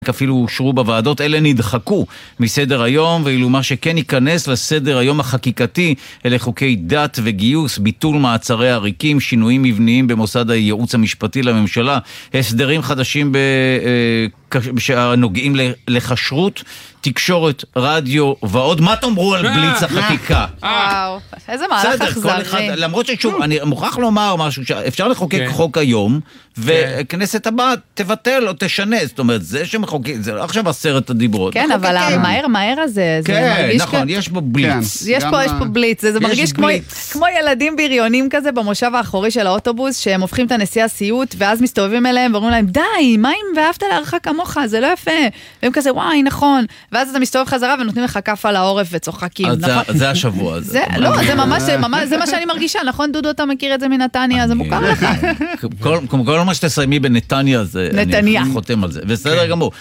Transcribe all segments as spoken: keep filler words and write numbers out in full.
אפילו אושרו בוועדות, אלה נדחקו מסדר היום, ואילו מה שכן ייכנס לסדר היום החקיקתי, אלה חוקי דת וגיוס, ביטול מעצרי עריקים, שינויים מבניים במוסד הייעוץ המשפטי לממשלה, הסדרים חדשים שנוגעים לכשרות, תקשורת, רדיו ועוד. מה תאמרו על בליץ החקיקה? וואו, איזה מהלך אכזרי. למרות ששוב, אני מוכרח לומר משהו, אפשר לחוקק חוק היום, וכנסת הבאה תבטל או תשנה, זאת אומרת, זה שמחוקקים, זה לא עכשיו עשרת הדיברות. כן, אבל המהר מהר הזה, זה מרגיש... כן, נכון, יש פה בליץ. יש פה בליץ, זה מרגיש כמו ילדים בריונים כזה במושב האחורי של האוטובוס, שהם הופכים את הנסיעה סיוט, ואז מסתובבים אליהם ואומרים להם, די, מה אם ואהבת להרחק כמוך, זה לא יפה. והם כזה, וואי, נכון. ואז אתה מסתובב חזרה ונותנים לך כף על העורף וצוחקים. זה השבוע הזה. לא, זה ממש, זה מה שאני מרגישה, נכון דודו, אתה מכיר את זה מנתניה, זה מוכר לך. כל מה שתסיימי בנתניה, אני חותם על זה. בסדר גמור.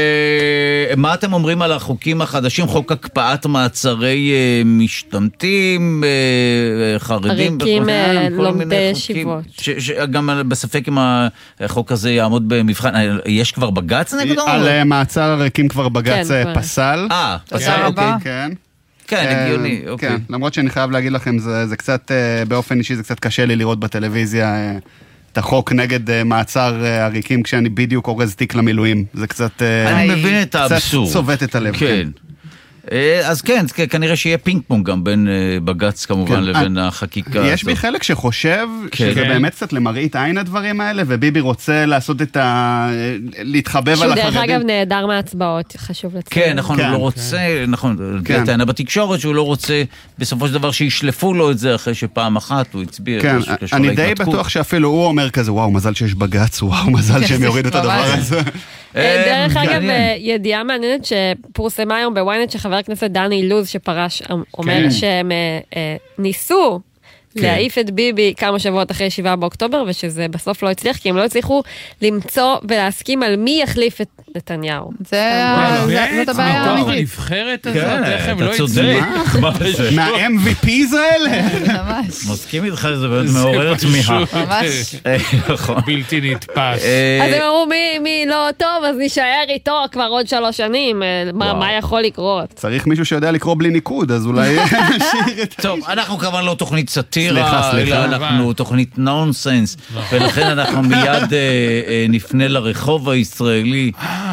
מה אתם אומרים על החוקים החדשים? חוק הקפאת מעצרי משתמטים, חרדים, עריקים לומדי ישיבות. גם בספק אם החוק הזה יעמוד במבחן. יש כבר בגץ נגדו? על מעצר עריקים כבר בגץ פסל. אה, פסל, אוקיי. כן. כן, הגיוני, אוקיי. כן, למרות שאני חייב להגיד לכם, זה קצת, באופן אישי, זה קצת קשה לי לראות בטלוויזיה את החוק נגד מעצר עריקים כשאני בדיוק אורז תיק למילואים. זה קצת... אני מבין את האבסורד. קצת צובט את הלב. כן. אז כן, כנראה שיהיה פינג פונג גם בין בגץ כמובן לבין החקיקה. יש בי חלק שחושב שזה באמת קצת למראית עין הדברים האלה, וביבי רוצה לעשות את ה... להתחבב על החרדים. שהוא דרך אגב נהדר מהצבעות, חשוב לציין. כן, נכון, הוא לא רוצה, נכון, טענה בתקשורת שהוא לא רוצה בסופו של דבר שישלפו לו את זה אחרי שפעם אחת הוא הצביע. כן, אני די בטוח שאפילו הוא אומר כזה, וואו, מזל שיש בגץ, וואו, מזל שהם יורידו את הדבר הזה. דרך אגב, ידיעה מעניינת שפורסמה היום בוויינט שחבר הכנסת דני אילוז שפרש אומר שהם ניסו להעיף את ביבי כמה שבועות אחרי שבעה באוקטובר, ושזה בסוף לא הצליח, כי הם לא הצליחו למצוא ולהסכים על מי יחליף את נתניהו. זאת הבעיה האמיתית. הנבחרת הזאת, איך הם לא הצליחו. מה-אם וי פיז האלה? ממש. מסכים איתך, זה באמת מעורר תמיהה. ממש. בלתי נתפס. אז הם אמרו, מי לא טוב, אז נשאר איתו כבר עוד שלוש שנים. מה יכול לקרות? צריך מישהו שיודע לקרוא בלי ניקוד, אז אולי נשאיר את... טוב, אנחנו כמובן לא תוכנית סאטירה, אלא אנחנו תוכנית נונסנס, ולכן אנחנו מיד נפנה לרחוב הישראלי,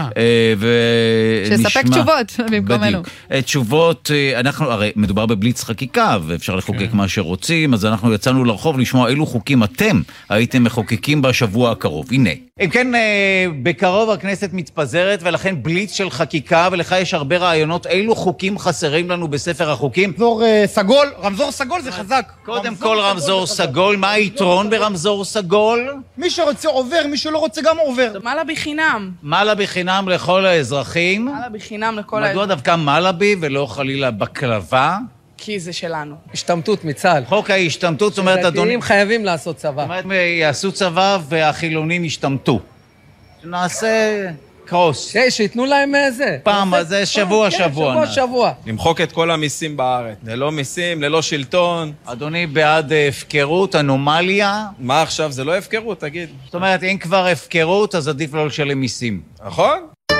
ונשמע... שספק תשובות במקומנו. תשובות, אנחנו, הרי מדובר בבליץ חקיקה, ואפשר לחוקק מה שרוצים, אז אנחנו יצאנו לרחוב לשמוע אילו חוקים אתם הייתם מחוקקים בשבוע הקרוב. הנה. אם כן, בקרוב הכנסת מתפזרת, ולכן בליץ של חקיקה, ולך יש הרבה רעיונות, אילו חוקים חסרים לנו בספר החוקים? רמזור סגול, רמזור סגול זה חזק. קודם כל רמזור סגול, מה היתרון ברמזור סגול? מי שרוצה עובר, מי שלא רוצה גם עובר. מעלה בחינם. מעלה בחינם לכל האזרחים. מעלה בחינם לכל האזרחים. מדוע דווקא מעלה בי ולא חלילה בקלבה? כי זה שלנו. השתמטות מצה"ל. חוק ההשתמטות, זאת אומרת, אדוני... דתיים חייבים לעשות צבא. זאת אומרת, יעשו צבא והחילונים ישתמטו. נעשה קרוס. שיתנו להם זה. פעם, זה שבוע, שבוע. שבוע, שבוע. למחוק את כל המיסים בארץ. ללא מיסים, ללא שלטון. אדוני בעד הפקרות, אנומליה. מה עכשיו? זה לא הפקרות, תגיד. זאת אומרת, אם כבר הפקרות, אז עדיף לא לשלם מיסים. נכון?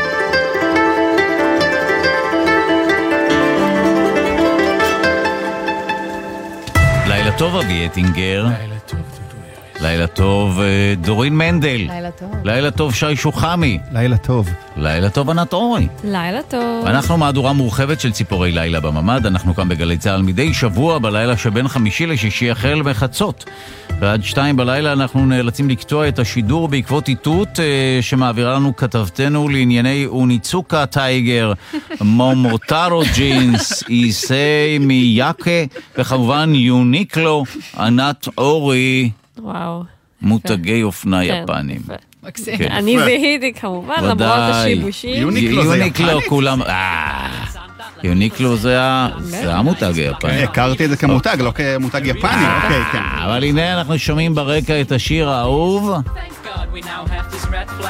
לילה טוב, אבי אטינגר. לילה טוב, לילה טוב, דורין מנדל. לילה טוב. לילה טוב, שי שוחמי. לילה טוב. לילה טוב, ענת אורי. לילה טוב. אנחנו מהדורה מורחבת של ציפורי לילה בממד. אנחנו כאן בגלי צהל מדי שבוע בלילה שבין חמישי לשישי החל מחצות. ועד שתיים בלילה אנחנו נאלצים לקטוע את השידור בעקבות איתות אה, שמעבירה לנו כתבתנו לענייני אוניצוקה טייגר, מומוטרו ג'ינס, איסי מייקה, וכמובן יוניקלו, ענת אורי. וואו. מותגי אופנה יפנים. מקסים. אני זהיתי כמובן, למרות השיבושים. יוניקלו כולם... יוניקלו זה המותג היפני. הכרתי את זה כמותג, לא כמותג יפני. אוקיי, כן. אבל הנה אנחנו שומעים ברקע את השיר האהוב.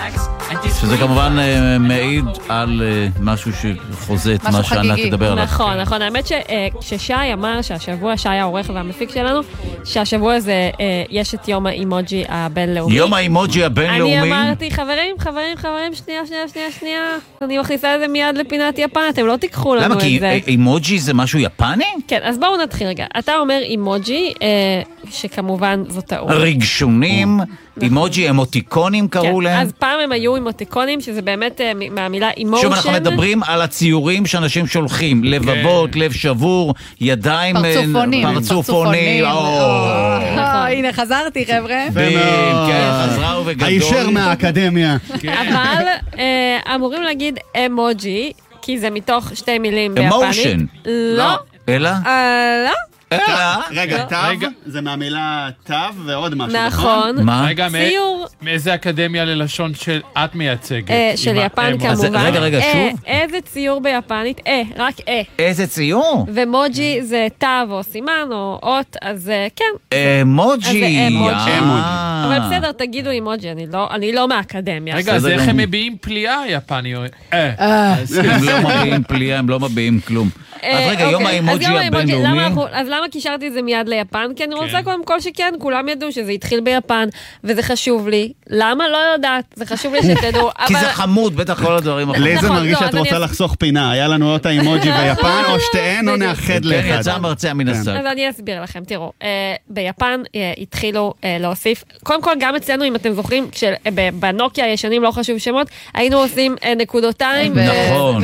שזה כמובן מעיד על משהו שחוזה את מה שענת תדבר עליו. נכון, נכון. האמת ששי אמר שהשבוע, שי העורך והמפיק שלנו, שהשבוע הזה יש את יום האימוג'י הבינלאומי. יום האימוג'י הבינלאומי? אני אמרתי, חברים, חברים, חברים, שנייה, שנייה, שנייה, שנייה. אני מכניסה את זה מיד לפינת יפן, אתם לא תיקחו לנו את זה. למה? כי אימוג'י זה משהו יפני? כן, אז בואו נתחיל רגע. אתה אומר אימוג'י, שכמובן זאת טעות. רגשונים, אימוג'י, אמוטיקונים קראו להם. אז פעם הם היו אמוטיקונים, שזה באמת מהמילה אימושן. שוב, אנחנו מדברים על הציורים שאנשים שולחים, לבבות, לב שבור, ידיים, פרצופונים. פרצופונים. הנה, חזרתי, חבר'ה. כן, חזרה ובגדול. הישר מהאקדמיה. אבל אמורים להגיד אמוג'י, כי זה מתוך שתי מילים ביפנית. אמושן. לא. אלא? לא. רגע, תו, זה מהמילה תו ועוד משהו, נכון? מה? רגע, ציור. מאיזה אקדמיה ללשון שאת מייצגת? של יפן כמובן. רגע, רגע, שוב. איזה ציור ביפנית? אה, רק אה. איזה ציור? ומוג'י זה תו או סימן או אות, אז כן. אמוג'י. אבל בסדר, תגידו אימוג'י, אני לא מהאקדמיה. רגע, אז איך הם מביעים פליאה יפני? הם לא מביעים פליאה, הם לא מביעים כלום. אז רגע, יום האימוג'י הבינלאומי. אז למה קישרתי את זה מיד ליפן? כי אני רוצה קודם כל שכן, כולם ידעו שזה התחיל ביפן, וזה חשוב לי. למה? לא יודעת. זה חשוב לי שתדעו. כי זה חמוד, בטח כל הדברים אחרים. לי זה מרגיש שאת רוצה לחסוך פינה. היה לנו אותה אימוג'י ביפן, או שתיהן, או נאחד לאחד. יצא מרצע מן הסתם. אז אני אסביר לכם. תראו, ביפן התחילו להוסיף, קודם כל גם אצלנו, אם אתם זוכרים, בנוקיה הישנים, לא חשוב שמות, היינו עושים נקודותיים. נכון.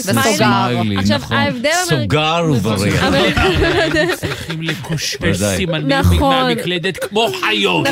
סוגר ובריח. צריכים לקושש סימנים מהמקלדת כמו חיות.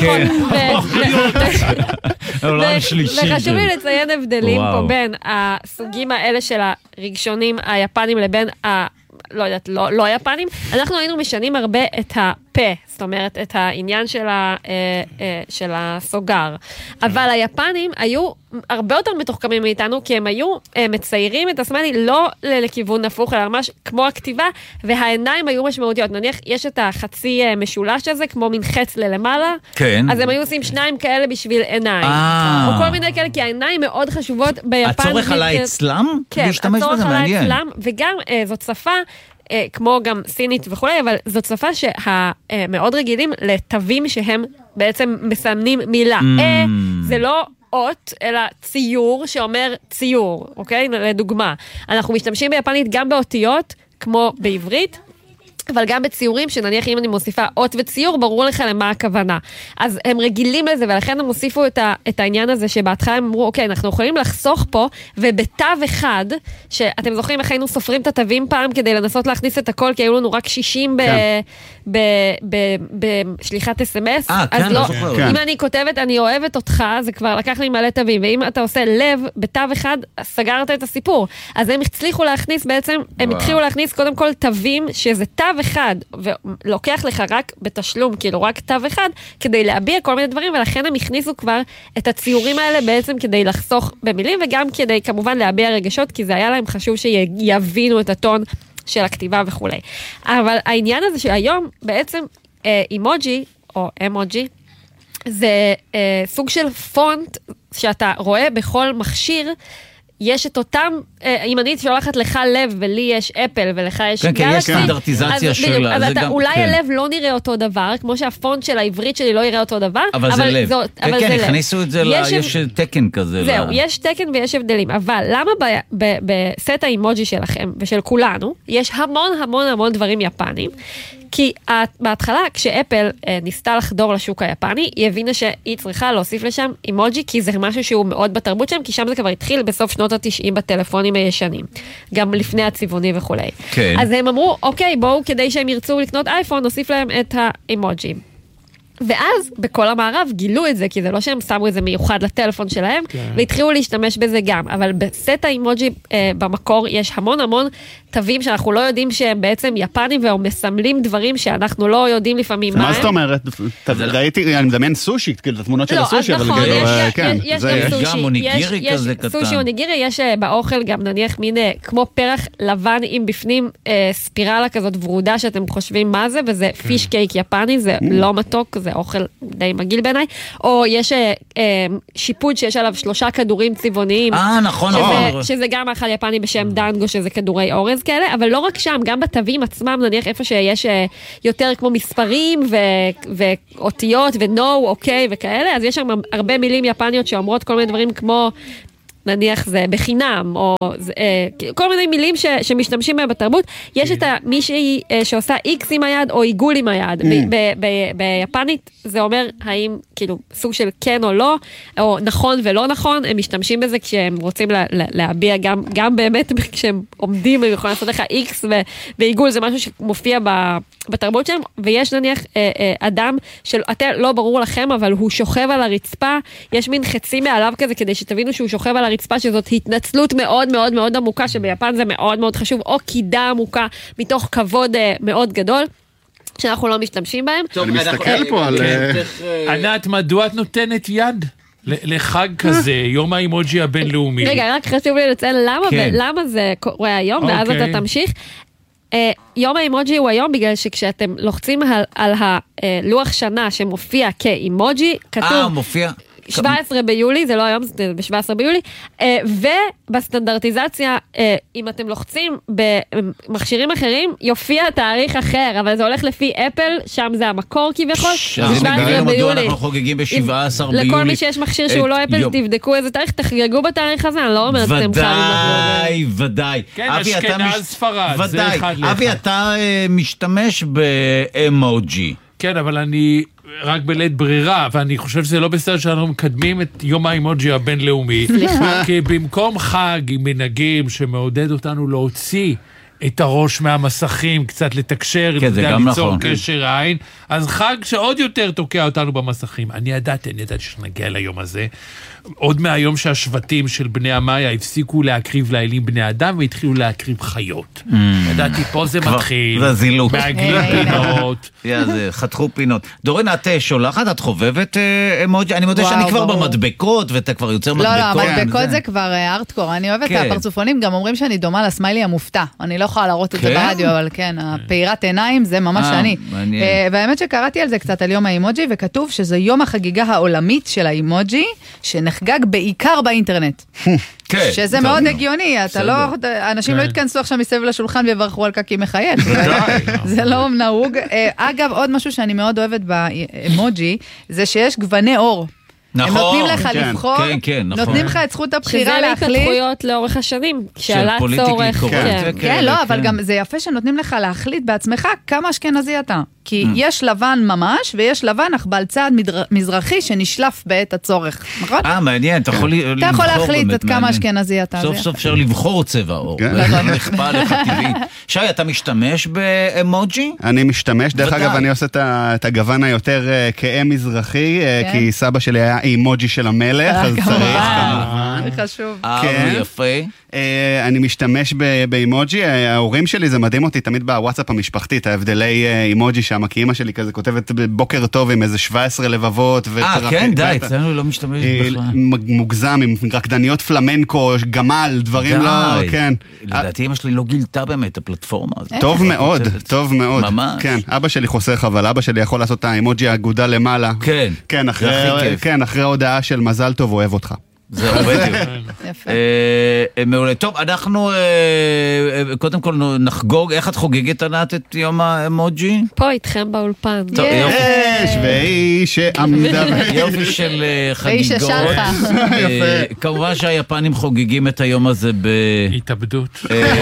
עולם שלישי. וחשוב לי לציין הבדלים פה בין הסוגים האלה של הרגשונים היפנים לבין ה... לא יודעת, לא, לא יפנים. אנחנו היינו משנים הרבה את הפה, זאת אומרת, את העניין של, ה, אה, אה, של הסוגר. אבל היפנים היו הרבה יותר מתוחכמים מאיתנו, כי הם היו אה, מציירים את הסמני לא לכיוון הפוך, אלא ממש כמו הכתיבה, והעיניים היו משמעותיות. נניח, יש את החצי אה, משולש הזה, כמו מין חץ ללמעלה, כן. אז הם היו עושים שניים כאלה בשביל עיניים. אה. או כל מיני כאלה, כי העיניים מאוד חשובות ביפן. הצורך עליי אצלם? כן, הצורך עליי אצלם, וגם אה, זאת שפה, אה, כמו גם סינית וכו', אבל זאת שפה שמאוד רגילים לתווים שהם בעצם מסמנים מילה. Mm. אה, זה לא אות, אלא ציור שאומר ציור, אוקיי? לדוגמה, אנחנו משתמשים ביפנית גם באותיות, כמו בעברית, אבל גם בציורים, שנניח אם אני מוסיפה אות וציור, ברור לך למה הכוונה. אז הם רגילים לזה, ולכן הם הוסיפו את, ה, את העניין הזה, שבהתחלה הם אמרו, אוקיי, אנחנו יכולים לחסוך פה, ובתו אחד, שאתם זוכרים איך היינו סופרים את התווים פעם, כדי לנסות להכניס את הכל, כי היו לנו רק שישים בשליחת אס אם אס, אז לא, אם אני כותבת, אני אוהבת אותך, זה כבר לקח לי מלא תווים, ואם אתה עושה לב, בתו אחד, סגרת את הסיפור. אז הם הצליחו להכניס בעצם, הם התחילו להכניס קודם כל תווים, שזה תו אחד, ולוקח לך רק בתשלום, כאילו רק תו אחד, כדי להביע כל מיני דברים, ולכן הם הכניסו כבר את הציורים האלה בעצם כדי לחסוך במילים, וגם כדי כמובן להביע רגשות, כי זה היה להם חשוב שיבינו את הטון של הכתיבה וכו'. אבל העניין הזה שהיום בעצם אה, אימוג'י, או אמוג'י, זה אה, סוג של פונט שאתה רואה בכל מכשיר, יש את אותם, אם אני שולחת לך לב ולי יש אפל ולך יש גלקסי, כן, כן, יש סטנדרטיזציה שלה. אז אתה, אולי הלב לא נראה אותו דבר, כמו שהפונט של העברית שלי לא יראה אותו דבר, אבל זה לב. כן, כן, הכניסו את זה, יש תקן כזה. זהו, יש תקן ויש הבדלים, אבל למה בסט האימוג'י שלכם ושל כולנו, יש המון המון המון דברים יפנים, כי בהתחלה, כשאפל ניסתה לחדור לשוק היפני, היא הבינה שהיא צריכה להוסיף לשם אימוג'י, כי זה משהו שהוא מאוד בתרבות שם, כי שם זה כבר התחיל בסוף שנות ה-תשעים בטלפונים הישנים, גם לפני הצבעוני וכו'. כן. אז הם אמרו, אוקיי, בואו, כדי שהם ירצו לקנות אייפון, נוסיף להם את האימוג'ים. ואז בכל המערב גילו את זה, כי זה לא שהם שמו את זה מיוחד לטלפון שלהם, כן. והתחילו להשתמש בזה גם. אבל בסט האימוג'י אה, במקור יש המון המון תווים שאנחנו לא יודעים שהם בעצם יפנים, והם מסמלים דברים שאנחנו לא יודעים לפעמים מה הם. מה זאת אומרת? ראיתי, אני מדמיין סושי, כאילו, התמונות של הסושי, אבל כן. יש גם אוניגירי כזה קטן. סושי אוניגירי, יש באוכל גם נניח מין כמו פרח לבן עם בפנים ספירלה כזאת ורודה שאתם חושבים מה זה, וזה פיש קייק יפני, זה לא מתוק, זה אוכל די מגעיל בעיניי, או יש שיפוד שיש עליו שלושה כדורים צבעוניים. אה, נכון. שזה גם מאכל יפני בשם דנגו, שזה כדורי אורז כאלה, אבל לא רק שם, גם בתווים עצמם, נניח איפה שיש יותר כמו מספרים ואותיות ונו, אוקיי וכאלה, אז יש שם הרבה מילים יפניות שאומרות כל מיני דברים כמו נניח זה בחינם, או כל מיני מילים שמשתמשים בהם בתרבות. יש את מישהי שעושה איקס עם היד, או עיגול עם היד. ביפנית זה אומר האם, כאילו, סוג של כן או לא, או נכון ולא נכון, הם משתמשים בזה כשהם רוצים להביע, גם באמת כשהם עומדים, הם יכולים לעשות לך איקס, ועיגול זה משהו שמופיע בתרבות שלהם, ויש נניח אדם שאתם לא ברור לכם, אבל הוא שוכב על הרצפה, יש מין חצי מעליו כזה, כדי שתבינו שהוא שוכב על הרצפה, שזאת התנצלות מאוד מאוד מאוד עמוקה, שביפן זה מאוד מאוד חשוב, או קידה עמוקה, מתוך כבוד מאוד גדול, שאנחנו לא משתמשים בהם. אני מסתכל פה על... ענת, מדוע את נותנת יד לחג כזה, יום האימוג'י הבינלאומי? רגע, רק חשוב לי לציין למה זה קורה היום, ואז אתה תמשיך. יום האימוג'י הוא היום בגלל שכשאתם לוחצים על הלוח שנה שמופיע כאימוג'י, כתוב שבעה עשר ביולי, זה לא היום, זה ב-שבעה עשר ביולי, ובסטנדרטיזציה, אם אתם לוחצים במכשירים אחרים, יופיע תאריך אחר, אבל זה הולך לפי אפל, שם זה המקור כביכול, שבעה עשר ביולי. אנחנו חוגגים ב-שבעה עשר ביולי. לכל מי שיש מכשיר שהוא לא אפל, תבדקו איזה תאריך, תחגגו בתאריך הזה, אני לא אומרת, אתם ודאי, ודאי. כן, אשכנז ספרד, זה אחד לאחד. אבי, אתה משתמש באמוג'י. כן, אבל אני רק בלית ברירה, ואני חושב שזה לא בסדר שאנחנו מקדמים את יום האימוג'י הבינלאומי. סליחה. כי במקום חג עם מנהגים שמעודד אותנו להוציא את הראש מהמסכים, קצת לתקשר, כן, ליצור נכון. קשר העין, אז חג שעוד יותר תוקע אותנו במסכים. אני ידעתי, אני ידעתי שנגיע ליום הזה. עוד מהיום שהשבטים של בני המאיה הפסיקו להקריב לאלים בני אדם, והתחילו להקריב חיות. Mm. ידעתי, פה זה מתחיל. זה זילוק. מעגלים פינות. זה, חתכו פינות. דורין, את שולחת, את חובבת אמוג'י? אני מודה שאני כבר במדבקות, ואתה כבר יוצר מדבקות. לא, לא, המדבקות זה כבר ארטקור. אני אוהבת את הפרצופונים, גם אומרים שאני דומה לסמיילי המופתע. אני לא יכולה להראות את זה ברדיו, אבל כן, הפעירת עיניים זה ממש אני. והאמת שקראתי על זה קצת על יום האימוג'י, וכתוב שזה יום החגיגה העולמית של האימוג'י, שנחגג בעיקר באינטרנט. שזה מאוד הגיוני, אתה לא, אנשים לא התכנסו עכשיו מסביב לשולחן ויברכו על קקי מחייך. זה לא נהוג. אגב, עוד משהו שאני מאוד אוהבת באימוג'י, זה שיש גווני אור. נכון, הם נותנים לך כן, לבחור, כן, כן, נכון. נותנים לך את זכות הבחירה להחליט. שזה להתפתחויות לאורך השנים, שעלה צורך. כן, כן, לא, אבל גם זה יפה שנותנים לך להחליט בעצמך כמה אשכנזי אתה. כי יש לבן ממש, ויש לבן אך בעל צעד מזרחי שנשלף בעת הצורך, נכון? אה, מעניין, אתה יכול לבחור. אתה יכול להחליט את כמה אשכנזי אתה. סוף סוף אפשר לבחור צבע אור. נכפה לך טבעי. שי, אתה משתמש באמוג'י? אני משתמש, דרך אגב, אני עושה את הגוון היותר כאם מזרחי, כי סבא שלי היה אימוג'י של המלך, אז צריך כמובן. זה חשוב. אה, יפה. אני משתמש באימוג'י, ההורים שלי, זה מדהים אותי תמיד בוואטסאפ המשפחתי, את ההבדלי אימוג'י שם, כי אמא שלי כזה כותבת בוקר טוב עם איזה שבע עשרה לבבות. אה, כן, די, אצלנו לא משתמש בכלל. מוגזם, עם רקדניות פלמנקו, גמל, דברים לא, כן. לדעתי אמא שלי לא גילתה באמת את הפלטפורמה הזאת. טוב מאוד, טוב מאוד. ממש. כן, אבא שלי חוסך, אבל אבא שלי יכול לעשות את האימוג'י האגודה למעלה. כן. כן, אחרי הודעה של מזל טוב, אוהב אותך. זה עובד. יפה. מעולה. טוב, אנחנו קודם כל נחגוג, איך את חוגגת ענת את יום האמוג'י? פה איתכם באולפן. יש, והיא שעמדה. יופי של חגיגות. והיא ששלחה. כמובן שהיפנים חוגגים את היום הזה ב... התאבדות.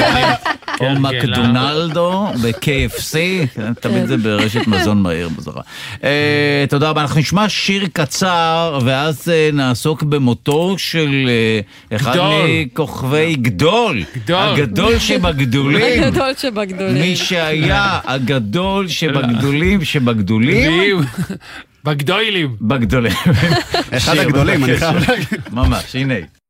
או מקדונלדו, ב-קיי אף סי, תמיד זה ברשת מזון מהיר בזרה. תודה רבה, אנחנו נשמע שיר קצר, ואז נעסוק במותו של אחד מכוכבי גדול, הגדול שבגדולים, הגדול שבגדולים, מי שהיה הגדול שבגדולים שבגדולים, בגדולים, בגדולים, אחד הגדולים, אני חייב להגיד. ממש, הנה.